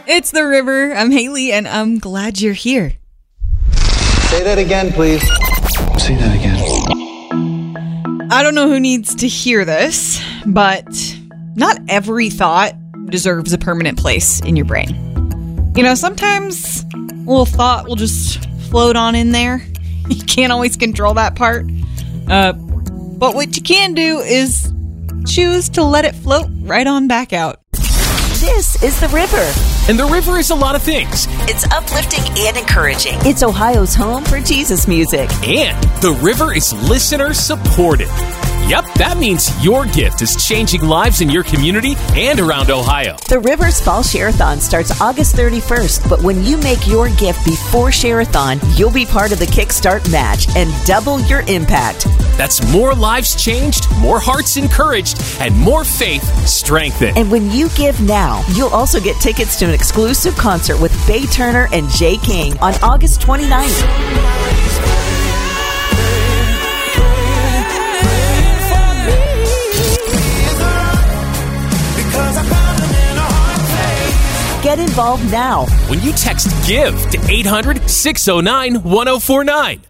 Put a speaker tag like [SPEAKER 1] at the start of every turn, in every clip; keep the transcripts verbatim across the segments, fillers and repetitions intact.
[SPEAKER 1] It's The River. I'm Haley, and I'm glad you're here.
[SPEAKER 2] Say that again, please.
[SPEAKER 3] Say that again.
[SPEAKER 1] I don't know who needs to hear this, but not every thought deserves a permanent place in your brain. You know, sometimes a little thought will just float on in there. You can't always control that part. Uh, but what you can do is choose to let it float right on back out.
[SPEAKER 4] This is The River.
[SPEAKER 5] And The River is a lot of things.
[SPEAKER 4] It's uplifting and encouraging. It's Ohio's home for Jesus music.
[SPEAKER 5] And The River is listener supported. Yep, that means your gift is changing lives in your community and around Ohio.
[SPEAKER 4] The River's Fall Share-a-thon starts August thirty-first, but when you make your gift before Share-a-thon, you'll be part of the Kickstart match and double your impact.
[SPEAKER 5] That's more lives changed, more hearts encouraged, and more faith strengthened.
[SPEAKER 4] And when you give now, you'll also get tickets to an exclusive concert with Faye Turner and Jay King on August twenty-ninth. Get involved now
[SPEAKER 5] when you text GIVE to eight hundred, six oh nine, one oh four nine.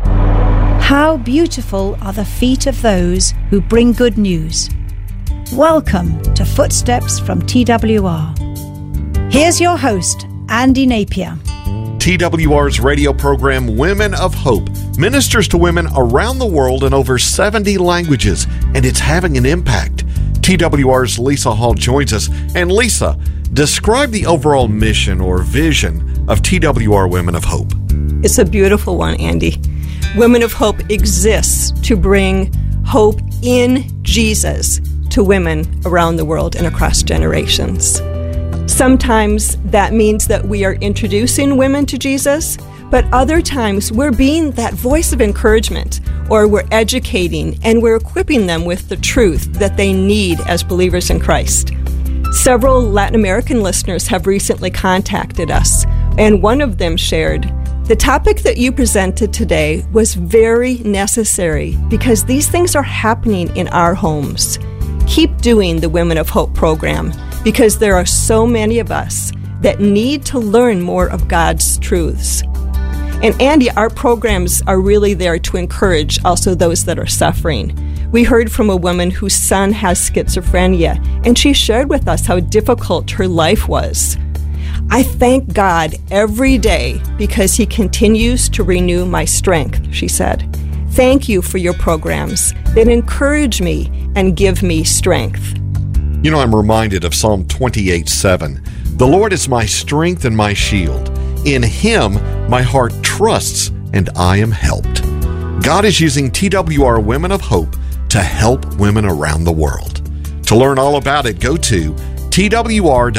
[SPEAKER 6] How beautiful are the feet of those who bring good news. Welcome to Footsteps from T W R. Here's your host, Andy Napier.
[SPEAKER 7] T W R's radio program Women of Hope ministers to women around the world in over seventy languages, and it's having an impact. T W R's Lisa Hall joins us. And Lisa, describe the overall mission or vision of T W R Women of Hope.
[SPEAKER 8] It's a beautiful one, Andy. Women of Hope exists to bring hope in Jesus to women around the world and across generations. Sometimes that means that we are introducing women to Jesus, but other times we're being that voice of encouragement, or we're educating and we're equipping them with the truth that they need as believers in Christ. Several Latin American listeners have recently contacted us, and one of them shared, "The topic that you presented today was very necessary because these things are happening in our homes. Keep doing the Women of Hope program because there are so many of us that need to learn more of God's truths." And Andy, our programs are really there to encourage also those that are suffering. We heard from a woman whose son has schizophrenia, and she shared with us how difficult her life was. "I thank God every day because He continues to renew my strength," she said. "Thank you for your programs that encourage me and give me strength."
[SPEAKER 7] You know, I'm reminded of Psalm twenty-eight seven. "The Lord is my strength and my shield. In Him my heart trusts, and I am helped." God is using T W R Women of Hope to help women around the world. To learn all about it, go to twr.org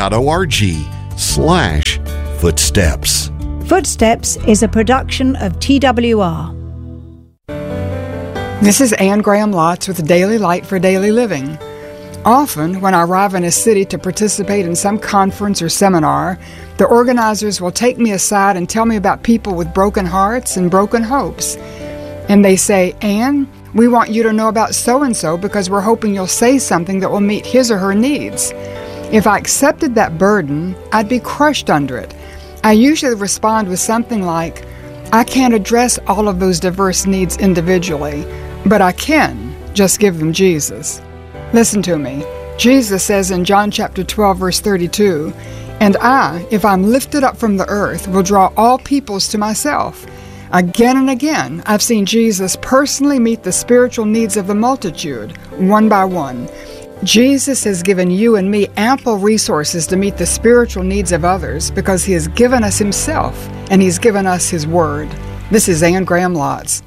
[SPEAKER 7] slash footsteps.
[SPEAKER 6] Footsteps is a production of T W R.
[SPEAKER 9] This is Anne Graham Lotz with Daily Light for Daily Living. Often, when I arrive in a city to participate in some conference or seminar, the organizers will take me aside and tell me about people with broken hearts and broken hopes. And they say, "Anne, we want you to know about so-and-so because we're hoping you'll say something that will meet his or her needs." If I accepted that burden, I'd be crushed under it. I usually respond with something like, "I can't address all of those diverse needs individually, but I can just give them Jesus." Listen to me. Jesus says in John chapter twelve, verse thirty-two, "And I, if I'm lifted up from the earth, will draw all peoples to myself." Again and again, I've seen Jesus personally meet the spiritual needs of the multitude, one by one. Jesus has given you and me ample resources to meet the spiritual needs of others because He has given us Himself and He's given us His Word. This is Anne Graham Lotz.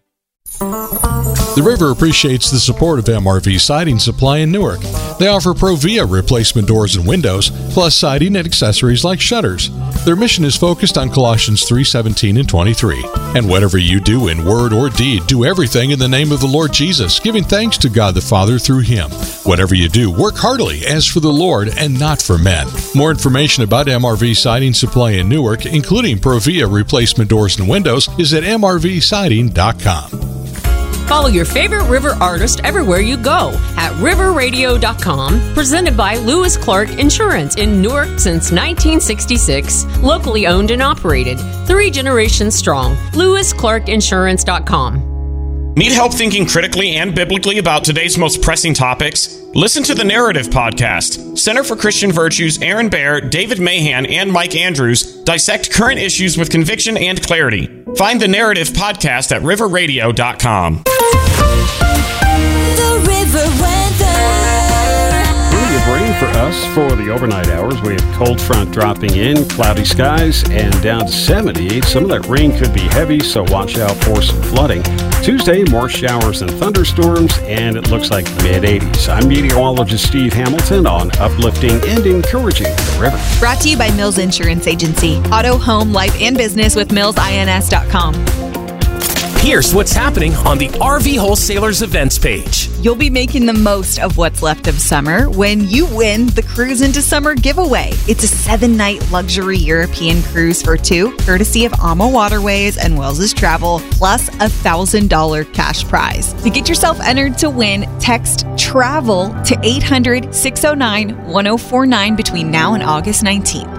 [SPEAKER 10] The River appreciates the support of M R V Siding Supply in Newark. They offer Provia replacement doors and windows, plus siding and accessories like shutters. Their mission is focused on Colossians three seventeen and twenty-three. And whatever you do in word or deed, do everything in the name of the Lord Jesus, giving thanks to God the Father through Him. Whatever you do, work heartily as for the Lord and not for men. More information about M R V Siding Supply in Newark, including Provia replacement doors and windows, is at m r v siding dot com.
[SPEAKER 3] Follow your favorite river artist everywhere you go at river radio dot com. Presented by Lewis Clark Insurance in Newark since nineteen sixty-six. Locally owned and operated. Three generations strong. lewis clark insurance dot com.
[SPEAKER 11] Need help thinking critically and biblically about today's most pressing topics? Listen to the Narrative Podcast. Center for Christian Virtues, Aaron Baer, David Mahan, and Mike Andrews dissect current issues with conviction and clarity. Find the Narrative Podcast at river radio dot com.
[SPEAKER 12] The River Weather.
[SPEAKER 13] Plenty of rain for us for the overnight hours. We have cold front dropping in, cloudy skies, and down to seventy. Some of that rain could be heavy, so watch out for some flooding. Tuesday, more showers and thunderstorms, and it looks like mid eighties. I'm meteorologist Steve Hamilton on Uplifting and Encouraging the River.
[SPEAKER 1] Brought to you by Mills Insurance Agency. Auto, home, life, and business with mills ins dot com.
[SPEAKER 5] Here's what's happening on the R V Wholesalers events page.
[SPEAKER 1] You'll be making the most of what's left of summer when you win the Cruise into Summer giveaway. It's a seven-night luxury European cruise for two, courtesy of AMA Waterways and Wells's Travel, plus a one thousand dollars cash prize. To get yourself entered to win, text TRAVEL to eight hundred, six oh nine, one oh four nine between now and August nineteenth.